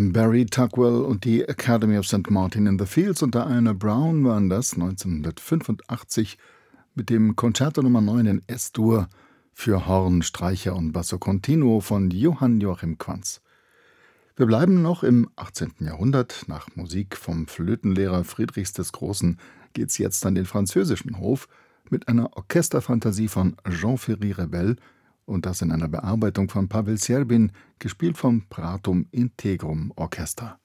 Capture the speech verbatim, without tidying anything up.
Barry Tugwell und die Academy of Saint Martin in the Fields und Diana Brown waren das neunzehnhundertfünfundachtzig mit dem Concerto Nummer neun in S-Dur für Horn, Streicher und Basso Continuo von Johann Joachim Quanz. Wir bleiben noch im achtzehnten Jahrhundert. Nach Musik vom Flötenlehrer Friedrichs des Großen geht's jetzt an den französischen Hof mit einer Orchesterfantasie von Jean-Ferry Rebel und das in einer Bearbeitung von Pavel Serbin, gespielt vom Pratum Integrum Orchester.